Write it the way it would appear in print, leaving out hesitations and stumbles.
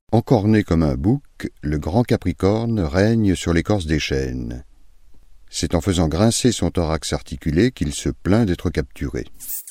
Encorné comme un bouc, le grand Capricorne règne sur l'écorce des chênes. C'est en faisant grincer son thorax articulé qu'il se plaint d'être capturé.